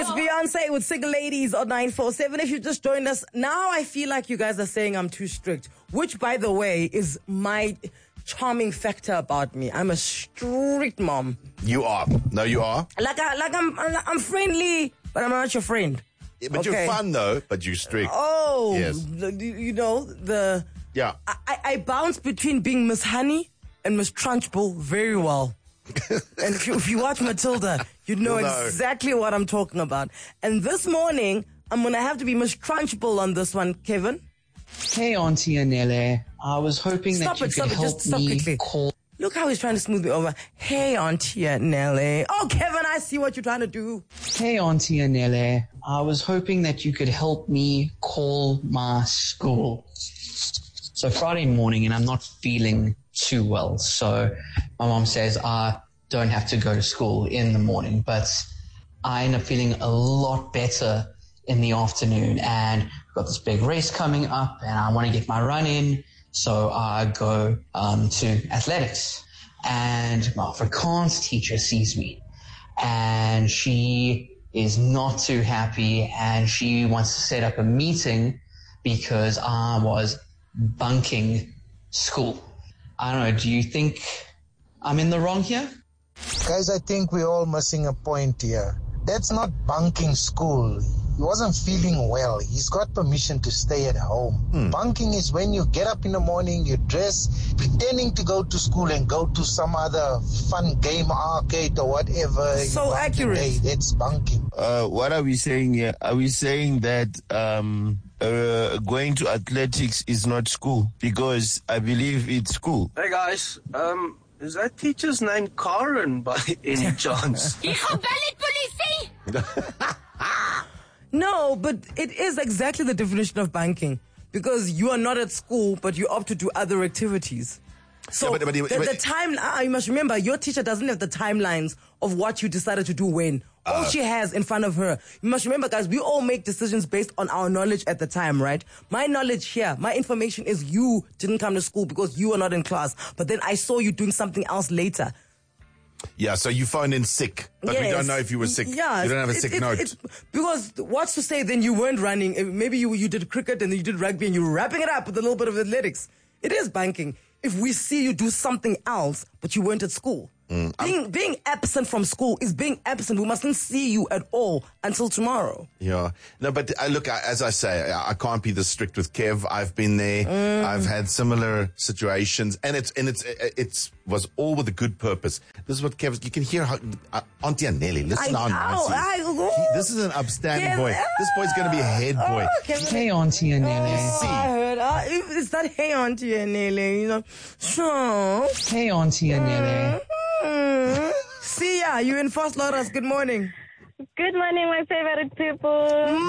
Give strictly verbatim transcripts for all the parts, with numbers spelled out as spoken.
It's Beyonce with Single Ladies on nine four seven. If you just joined us, now I feel like you guys are saying I'm too strict, which, by the way, is my charming factor about me. I'm a strict mom. You are. No, you are. Like, I, like I'm, I'm friendly, but I'm not your friend. Yeah, but Okay. you're fun, though, but you're strict. Oh, Yes. the, you know, the... Yeah. I, I, I bounce between being Miss Honey and Miss Trunchbull very well. And if you, if you watch Matilda, you know, You'll know. exactly what I'm talking about. And this morning, I'm going to have to be Miss Trunchbull on this one, Kevin. Hey, Auntie Anele. I was hoping Stop that you it, could stop it, help just stop me quickly. call. Look how he's trying to smooth me over. Hey, Auntie Nelly. Oh, Kevin, I see what you're trying to do. Hey, Auntie Anele. I was hoping that you could help me call my school. So Friday morning, and I'm not feeling too well. So my mom says I don't have to go to school in the morning, but I end up feeling a lot better in the afternoon, and I've got this big race coming up, and I want to get my run in. So I go um, to athletics, and my Afrikaans teacher sees me, and she is not too happy, and she wants to set up a meeting because I was bunking school. I don't know, do you think I'm in the wrong here? Guys, I think we're all missing a point here. That's not bunking school. He wasn't feeling well. He's got permission to stay at home. Hmm. Bunking is when you get up in the morning, you dress, pretending to go to school and go to some other fun game arcade or whatever. So accurate. Hey, that's bunking. Uh, what are we saying here? Are we saying that um, uh, going to athletics is not school? Because I believe it's school. Hey guys, um, is that teacher's name Karen by any chance? No, but it is exactly the definition of banking. Because you are not at school, but you opt to do other activities. So Yeah, but- but- the, but- the time, uh, you must remember, your teacher doesn't have the timelines of what you decided to do when. All Uh. she has in front of her. You must remember, guys, we all make decisions based on our knowledge at the time, right? My knowledge here, my information is you didn't come to school because you were not in class. But then I saw you doing something else later. Yeah, so you phoned in sick, but we Yes. don't know if you were sick. Yeah, You don't have a it's- sick it's- note. it's- because what's to say then you weren't running? eh, Maybe you you did cricket and then you did rugby and you were wrapping it up with a little bit of athletics. It is banking. If we see you do something else, but you weren't at school. Mm, being being absent from school is being absent. We mustn't see you at all until tomorrow. Yeah. No, but uh, look, I, as I say, I, I can't be this strict with Kev. I've been there. Mm. I've had similar situations, and it's and it's it's was all with a good purpose. This is what Kev. You can hear how uh, Auntie Nelly. Listen I- how nice ow, he is. I- oh. He- This is an upstanding Kev, boy. This boy's going to be a head boy. Oh, Kevin. Hey, Auntie Anele. Oh, I heard. Uh, it's that hey auntie Nelly, you know. So. Hey, Auntie Anele. Mm. See ya, you in Fast Lotus. Good morning. Good morning, my favorite people.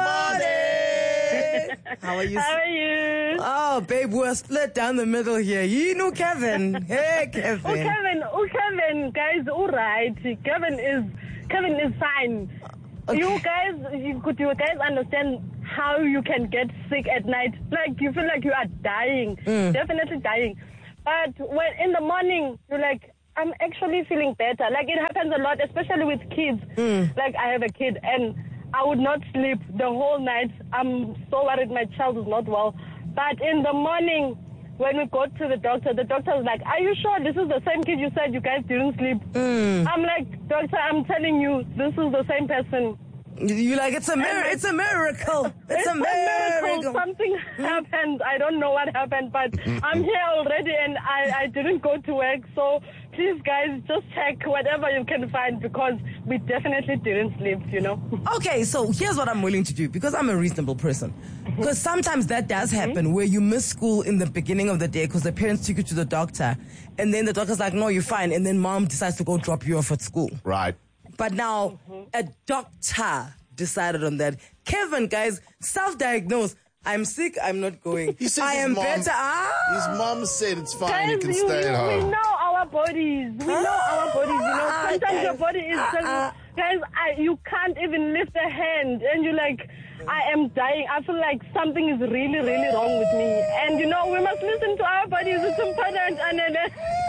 Morning. How are you? How are you? Oh, babe, we're split down the middle here. You know Kevin. Hey, Oh, Kevin. Kevin, oh, Kevin, guys, all right. Kevin is, Kevin is fine. You guys, you, could you guys understand how you can get sick at night? Like, you feel like you are dying. Definitely dying. But when in the morning, you're like, I'm actually feeling better. Like, it happens a lot, especially with kids. Like, I have a kid, and I would not sleep the whole night. I'm so worried my child is not well. But in the morning, when we go to the doctor, the doctor was like, are you sure this is the same kid you said you guys didn't sleep? I'm like, doctor, I'm telling you, this is the same person. You like it's a mir- it's a miracle. It's, It's a miracle. Something happened. I don't know what happened, but I'm here already and I, I didn't go to work. So please, guys, just check whatever you can find because we definitely didn't sleep, you know. Okay, so here's what I'm willing to do because I'm a reasonable person. Because sometimes that does happen where you miss school in the beginning of the day because the parents took you to the doctor and then the doctor's like, no, you're fine. And then mom decides to go drop you off at school. Right. But now a doctor decided on that. Kevin, guys, self-diagnosed. I'm sick. I'm not going. He says I his am mom- better. Ah! His mom said it's fine. Guys, You can you- stay at we home. know our bodies. We know our bodies. You know, Ah, sometimes guys. your body is Ah, just, ah. guys, I, you can't even lift a hand, and you're like, I am dying. I feel like something is really, really wrong with me. And you know, we must listen to our bodies. It's important. And then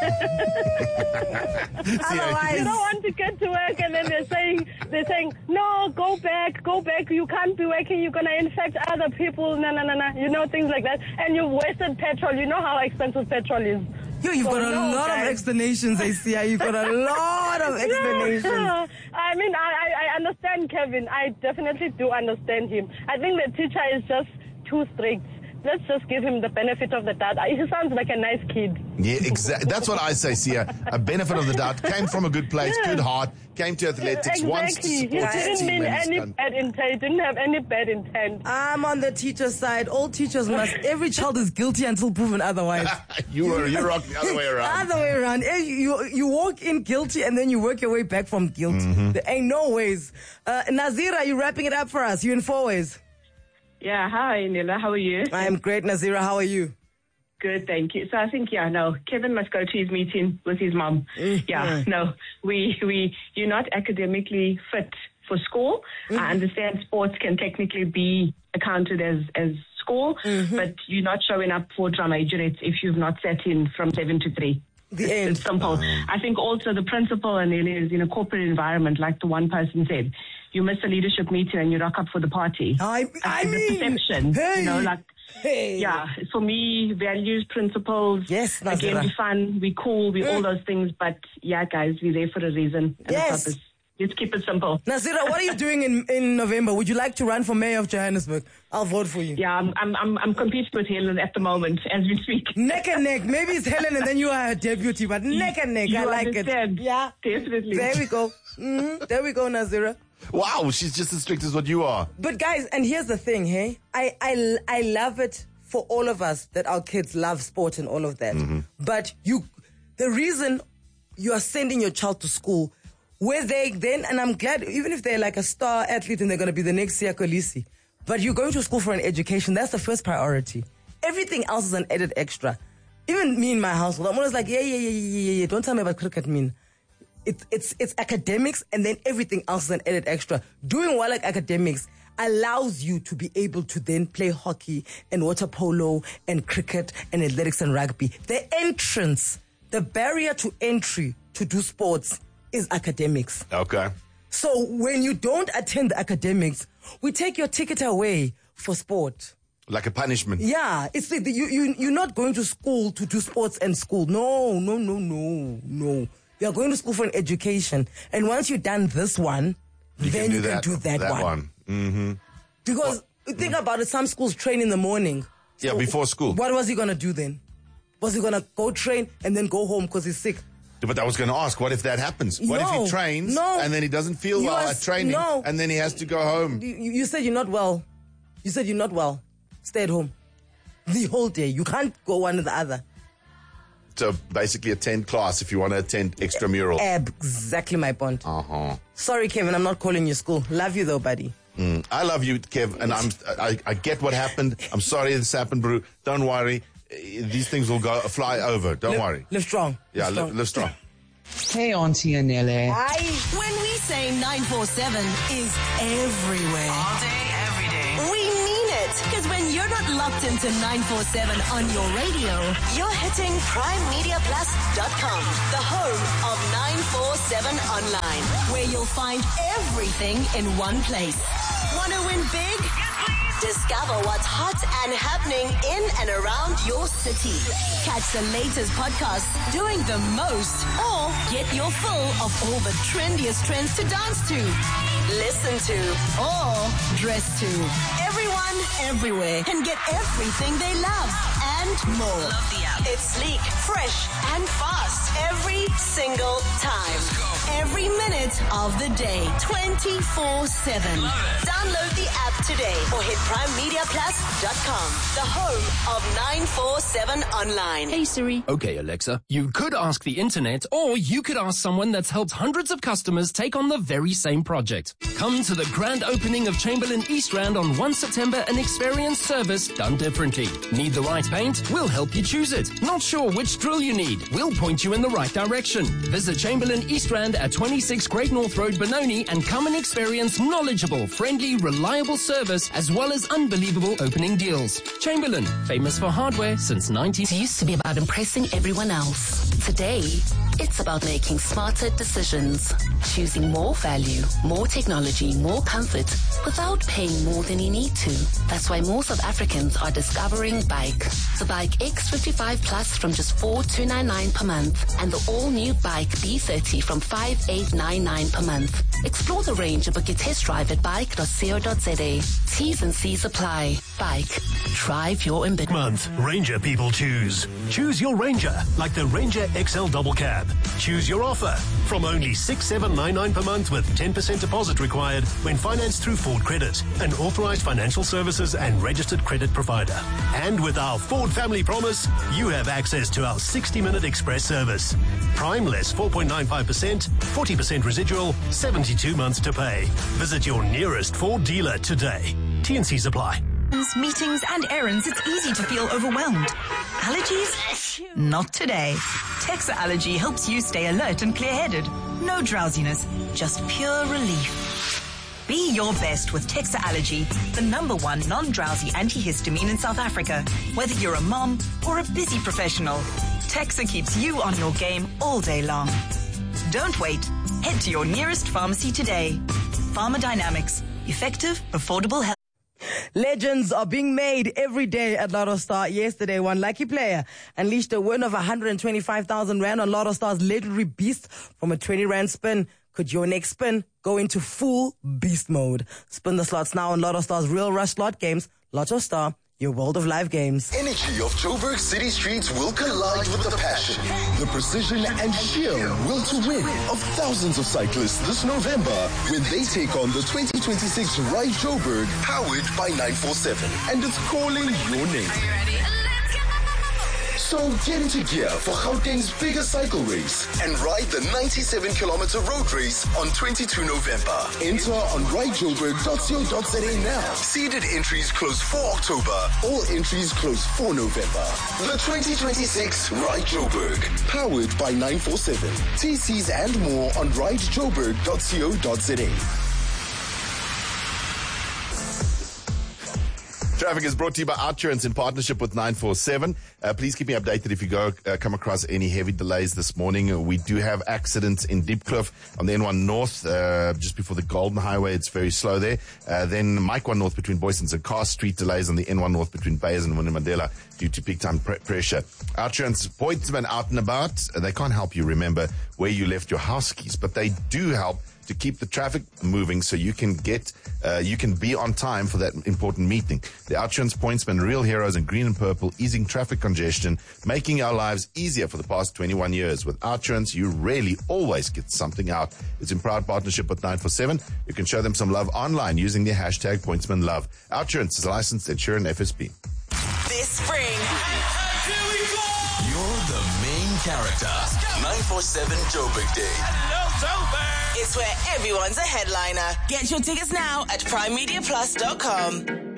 Otherwise, you don't want to get to work, and then they're saying, they're saying, no, go back, go back. You can't be working. You're gonna infect other people. No, no, no, no. You know, things like that. And you've wasted petrol. You know how expensive petrol is. Yo, you've So, got a no, lot guys. of explanations, I see. You've got a lot of explanations. Yeah. I mean, I, I, I understand Kevin. I definitely do understand him. I think the teacher is just too strict. Let's just give him the benefit of the doubt. He sounds like a nice kid. Yeah, exactly. That's what I say, Sia. A benefit of the doubt. Came from a good place, Yeah. good heart. Came to athletics. Exactly. Wants to He support his didn't team. mean and he's any done- bad intent. He didn't have any bad intent. I'm on the teacher's side. All teachers must, every child is guilty until proven otherwise. you were you rock the other way around. Other way around. Eh, You, you walk in guilty and then you work your way back from guilt. Mm-hmm. There ain't no ways. Uh, Nazira, you wrapping it up for us? You in four ways? Yeah, hi, Nila. How are you? I am great, Nazira. How are you? Good, thank you. So I think, yeah, no, Kevin must go to his meeting with his mom. Yeah, no, we, we, you're not academically fit for school. I understand sports can technically be accounted as, as school, but you're not showing up for drama Ejeret if you've not sat in from seven to three. The It's, end. it's simple. I think also the principle, and it is in a corporate environment, like the one person said, you miss a leadership meeting and you rock up for the party. I, I the mean, perception, hey, you know, like, hey. yeah, for me, values, principles, Yes, again, Nazira. we fun, we cool, we all those things, but yeah, guys, we're there for a reason and Yes. a purpose. Let's keep it simple. Nazira, what are you doing in, in November? Would you like to run for mayor of Johannesburg? I'll vote for you. Yeah, I'm, I'm, I'm, I'm competing with Helen at the moment as we speak. Neck and neck. Maybe it's Helen and then you are a deputy, but neck and neck. You I like understand. it. Yeah. Definitely. There we go. hmm There we go, Nazira. Wow, she's just as strict as what you are. But guys, and here's the thing, hey? I, I, I love it for all of us that our kids love sport and all of that. But you, the reason you are sending your child to school where they then, and I'm glad, even if they're like a star athlete and they're going to be the next Siya Kolisi, but you're going to school for an education, that's the first priority. Everything else is an added extra. Even me in my household, I'm always like, yeah, yeah, yeah, yeah, yeah, yeah. Don't tell me about cricket, mean. It's, it's, it's academics and then everything else is an added extra. Doing well at academics allows you to be able to then play hockey and water polo and cricket and athletics and rugby. The entrance, the barrier to entry to do sports is academics. Okay. So when you don't attend the academics, we take your ticket away for sport. Like a punishment. Yeah, it's the, you, you, you're not going to school to do sports and school. No, no, no, no, no. You're going to school for an education. And once you've done this one, You then can do you that, can do that, that one. one. Mm-hmm. Because think about it, some schools train in the morning. Yeah, before school. What was he going to do then? Was he going to go train and then go home because he's sick? But I was going to ask, what if that happens? What if No, he trains no. and then he doesn't feel You well are- at training no. and then he has to go home? You, you said you're not well. You said you're not well. Stay at home. The whole day. You can't go one or the other. So basically attend class if you want to attend extramural. Exactly my point. Uh-huh. Sorry, Kevin, I'm not calling you school. Love you though, buddy. Mm. I love you, Kev, and I'm, I, I get what happened. I'm sorry this happened, bro. Don't worry. Eh, These things will go fly over. Don't Live, worry. Live strong. Yeah, Live live, strong. live strong. Hey, Auntie Anele. When we say nine four seven is everywhere. All day, every day. We mean it. Because when you're not locked into nine four seven on your radio, you're hitting prime media plus dot com, the home of nine four seven online, where you'll find everything in one place. Want to win big? Discover what's hot and happening in and around your city. Catch the latest podcasts doing the most, or get your fill of all the trendiest trends to dance to, listen to, or dress to. Everyone, everywhere can get everything they love and more. Love the app. It's sleek, fresh, and fast every single time. Every minute of the day, twenty-four seven. Download the app today or hit prime media plus dot com, the home of nine four seven online. Hey Siri. Okay, Alexa. You could ask the internet, or you could ask someone that's helped hundreds of customers take on the very same project. Come to the grand opening of Chamberlain East Rand on the first of September and experience service done differently. Need the right paint? We'll help you choose it. Not sure which drill you need? We'll point you in in the right direction. Visit Chamberlain East Rand at twenty-six Great North Road, Benoni, and come and experience knowledgeable, friendly, reliable service as well as unbelievable opening deals. Chamberlain, famous for hardware since nineteen... It used to be about impressing everyone else. Today, it's about making smarter decisions. Choosing more value, more technology, more comfort without paying more than you need to. That's why more South Africans are discovering Bike. The Bike X fifty-five Plus from just four thousand two hundred ninety-nine per month and the all-new Bike B thirty from five thousand eight hundred ninety-nine per month. Explore the range and book your test drive at bike dot co dot za. T's and C's apply. Bike. Drive your ambition. Month, Ranger people choose. Choose your Ranger, like the Ranger X L Double Cab. Choose your offer from only six thousand seven hundred ninety-nine per month with ten percent deposit required when financed through Ford Credit, an authorized financial services and registered credit provider. And with our Ford Family Promise, you have access to our sixty-minute express service. Prime less four point nine five percent, forty percent residual, seventy-two months to pay. Visit your nearest Ford dealer today. T and C's apply. Meetings and errands, it's easy to feel overwhelmed. Allergies? Not today. Texa Allergy helps you stay alert and clear-headed. No drowsiness, just pure relief. Be your best with Texa Allergy, the number one non-drowsy antihistamine in South Africa. Whether you're a mom or a busy professional, Texa keeps you on your game all day long. Don't wait. Head to your nearest pharmacy today. Pharmadynamics. Effective, affordable health. Legends are being made every day at Lotto Star. Yesterday, one lucky player unleashed a win of one hundred twenty-five thousand rand on Lotto Star's Legendary Beast from a twenty rand spin. Could your next spin go into full beast mode? Spin the slots now on Lotto Star's Real Rush slot games. Lotto Star, your world of live games. Energy of Joburg city streets will collide with the passion, the precision and sheer will to win of thousands of cyclists this November when they take on the twenty twenty-six Ride Joburg, powered by nine four seven, and it's calling your name. So get into gear for Gauteng's biggest cycle race and ride the ninety-seven kilometer road race on twenty-second November. Enter on ride joburg dot co dot za now. Seeded entries close for October. All entries close for November. The twenty twenty-six Ride Joburg, powered by nine four seven. T Cs and more on ride joburg dot co dot za. Traffic is brought to you by Outsurance in partnership with nine four seven. Uh, please keep me updated if you go uh, come across any heavy delays this morning. Uh, we do have accidents in Diepkloof on the N one North, uh, just before the Golden Highway. It's very slow there. Uh, then Mike one North between Boysons and Car Street, delays on the N one North between Bayers and Winnie Mandela due to peak time pre- pressure. Outsurance pointsmen out and about. Uh, they can't help you remember where you left your house keys, but they do help to keep the traffic moving so you can get, uh, you can be on time for that important meeting. The Outsurance pointsmen, real heroes in green and purple, easing traffic congestion, making our lives easier for the past twenty-one years. With Outsurance, you really always get something out. It's in proud partnership with nine four seven. You can show them some love online using the hashtag pointsmanlove. Outsurance is licensed at Insurance F S P. This spring, here we go! You're the main character. nine four seven Joburg Day. Hello, Joburg! It's where everyone's a headliner. Get your tickets now at prime media plus dot com.